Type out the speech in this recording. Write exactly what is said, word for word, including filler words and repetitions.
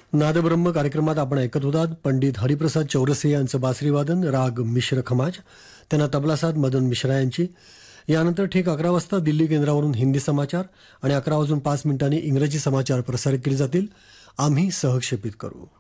नादब्रह्म कार्यक्रमात आपण ऐकत होतात पंडित हरिप्रसाद चौरसे यांचं बासरीवादन, राग मिश्र खमाज, त्यांना तबलासाद मदन मिश्रा यांची. यानंतर ठीक अकरा वाजता दिल्ली केंद्रावरून हिंदी समाचार आणि अकरा वाजून पाच मिनिटांनी इंग्रजी समाचार प्रसारित केले जातील. आम्ही सहक्षेपित करू.